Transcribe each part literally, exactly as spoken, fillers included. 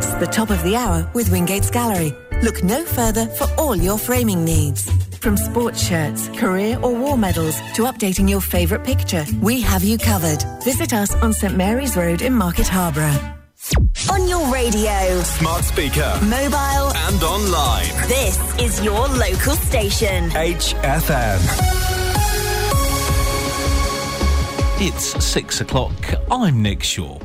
It's the top of the hour with Wingate's Gallery. Look no further for all your framing needs. From sports shirts, career or war medals to updating your favourite picture, we have you covered. Visit us on St Mary's Road in Market Harborough. On your radio, smart speaker, mobile and online. This is your local station. H F M. It's six o'clock. I'm Nick Shaw.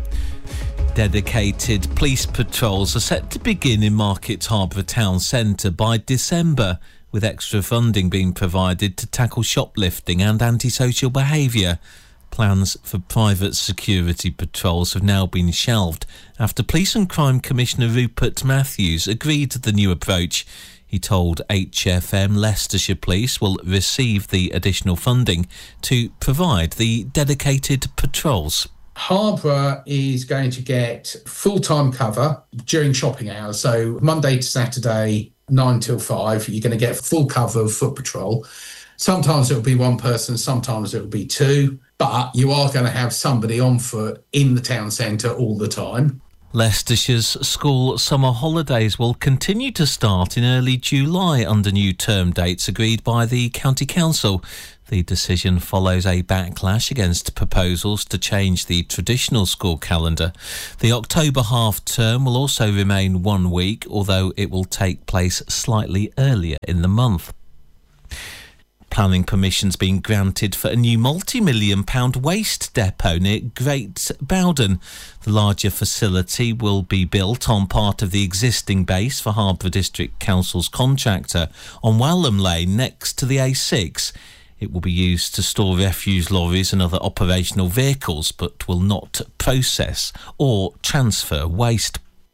Dedicated police patrols are set to begin in Market Harborough Town Centre by December, with extra funding being provided to tackle shoplifting and antisocial behaviour. Plans for private security patrols have now been shelved after Police and Crime Commissioner Rupert Matthews agreed to the new approach. He told H F M Leicestershire Police will receive the additional funding to provide the dedicated patrols. Harborough is going to get full-time cover during shopping hours. So Monday to Saturday, nine till five, you're going to get full cover of foot patrol. Sometimes it'll be one person, sometimes it'll be two, but you are going to have somebody on foot in the town centre all the time. Leicestershire's school summer holidays will continue to start in early July under new term dates agreed by the County Council. The decision follows a backlash against proposals to change the traditional school calendar. The October half-term will also remain one week, although it will take place slightly earlier in the month. Planning permission's been granted for a new multi-million pound waste depot near Great Bowden. The larger facility will be built on part of the existing base for Harborough District Council's contractor on Walham Lane next to the A six. It will be used to store refuse lorries and other operational vehicles, but will not process or transfer waste.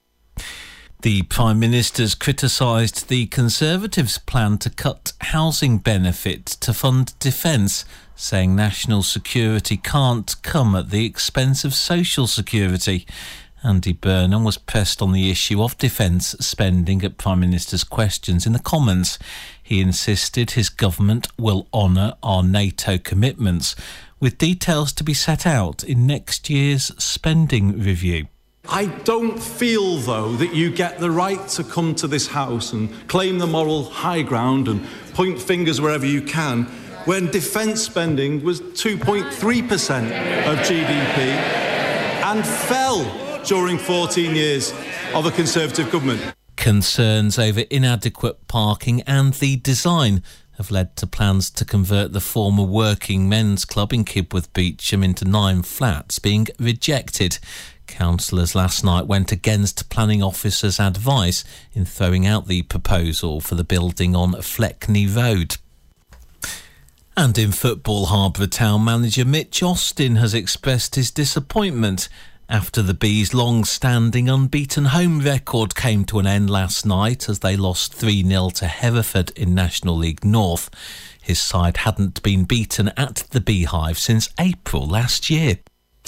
The Prime Minister's criticised the Conservatives' plan to cut housing benefits to fund defence, saying national security can't come at the expense of social security. Andy Burnham was pressed on the issue of defence spending at Prime Minister's questions in the Commons. He insisted his government will honour our NATO commitments, with details to be set out in next year's spending review. I don't feel, though, that you get the right to come to this House and claim the moral high ground and point fingers wherever you can when defence spending was two point three percent of G D P and fell during fourteen years of a Conservative government. Concerns over inadequate parking and the design have led to plans to convert the former Working Men's Club in Kibworth Beecham into nine flats being rejected. Councillors last night went against planning officers' advice in throwing out the proposal for the building on Fleckney Road. And in football, Harborough Town manager Mitch Austin has expressed his disappointment after the Bees' long-standing unbeaten home record came to an end last night as they lost three nil to Hereford in National League North. His side hadn't been beaten at the Beehive since April last year.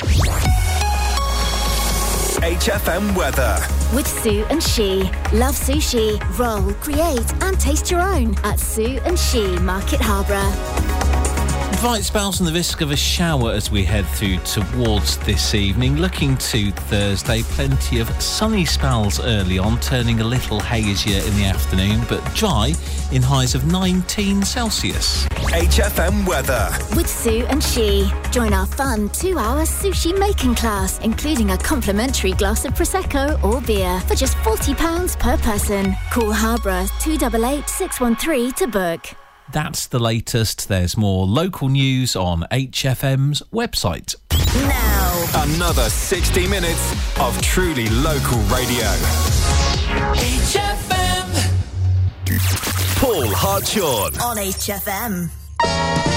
H F M weather. With Sue and She. Love sushi, roll, create and taste your own at Sue and She, Market Harborough. Bright spells and the risk of a shower as we head through towards this evening. Looking to Thursday, plenty of sunny spells early on, turning a little hazier in the afternoon, but dry in highs of nineteen Celsius. H F M weather. With Sue and She. Join our fun two-hour sushi making class, including a complimentary glass of Prosecco or beer for just forty pounds per person. Call Harborough two eight eight, six one three to book. That's the latest. There's more local news on H F M's website. Now, another sixty minutes of truly local radio. H F M. Paul Hartshorn on H F M.